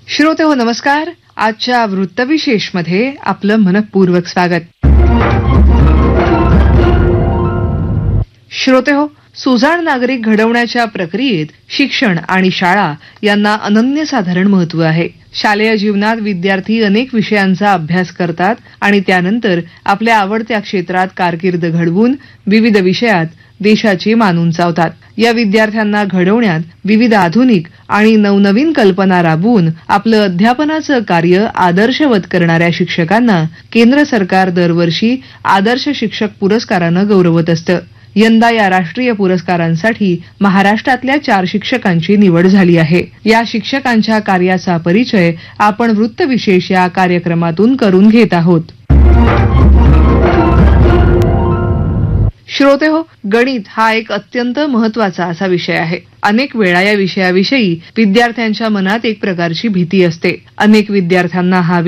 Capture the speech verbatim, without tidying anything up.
श्रोते हो नमस्कार. आजच्या वृत्तविशेष मध्ये आपलं मनपूर्वक स्वागत. श्रोते हो, सुजाण नागरिक घडवण्याच्या प्रक्रियेत शिक्षण आणि शाळा यांना अनन्यसाधारण महत्त्व आहे. शालेय जीवनात विद्यार्थी अनेक विषयांचा अभ्यास करतात आणि त्यानंतर आपल्या आवडत्या क्षेत्रात कारकीर्द घडवून विविध विषयात देशाची मान उंचावतात. या विद्यार्थ्यांना घडवण्यात विविध आधुनिक आणि नवनवीन कल्पना राबवून आपलं अध्यापनाचं कार्य आदर्शवत करणाऱ्या शिक्षकांना केंद्र सरकार दरवर्षी आदर्श शिक्षक पुरस्कारानं गौरवत असतं. यंदा या राष्ट्रीय पुरस्कारांसाठी महाराष्ट्रातल्या चार शिक्षकांची निवड झाली आहे. या शिक्षकांच्या कार्याचा परिचय आपण वृत्तविशेष या कार्यक्रमातून करून घेत आहोत. श्रोते हो, गणित हा एक अत्यंत महत्त्वाचा असा विषय आहे. अनेक वेळा या विषयाविषयी विद्यार्थ्यांच्या मनात एक प्रकारची भीती असते. अनेक विद्यार्थ्यांना हा